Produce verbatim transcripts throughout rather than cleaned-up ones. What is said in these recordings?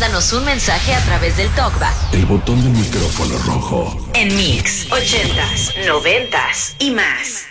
Mándanos un mensaje a través del TalkBack. El botón del micrófono rojo. En Mix, ochentas, noventas y más.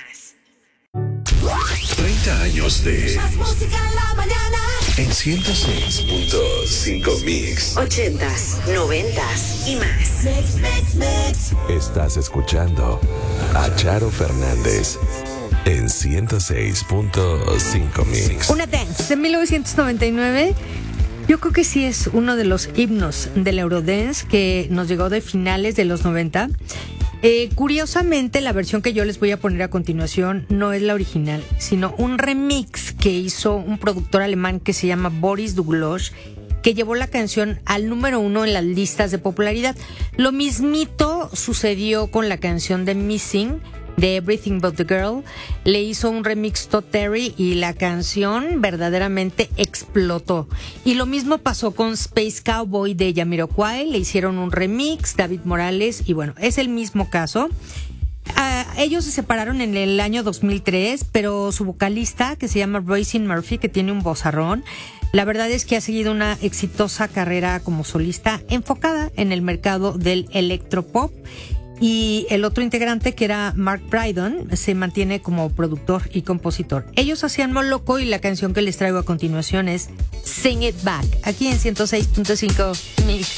treinta años de... Más música en la mañana. En ciento seis punto cinco Mix. Ochentas, noventas y más. Mix, mix, mix. Estás escuchando a Charo Fernández en ciento seis punto cinco Mix. Una Dance de mil novecientos noventa y nueve. Yo creo que sí es uno de los himnos del Eurodance que nos llegó de finales de los noventa. Eh, curiosamente, la versión que yo les voy a poner a continuación no es la original, sino un remix que hizo un productor alemán que se llama Boris Duglosh, que llevó la canción al número uno en las listas de popularidad. Lo mismito sucedió con la canción de Missing, de Everything But The Girl. Le hizo un remix Todd Terry y la canción verdaderamente explotó. Y lo mismo pasó con Space Cowboy de Jamiroquai. Le hicieron un remix David Morales y bueno, es el mismo caso. Uh, ellos se separaron en el año dos mil tres, pero su vocalista, que se llama Roisin Murphy, que tiene un vozarrón, la verdad es que ha seguido una exitosa carrera como solista enfocada en el mercado del electropop. Y el otro integrante, que era Mark Brydon, se mantiene como productor y compositor. Ellos hacían Moloco y la canción que les traigo a continuación es Sing It Back, aquí en ciento seis punto cinco Mix.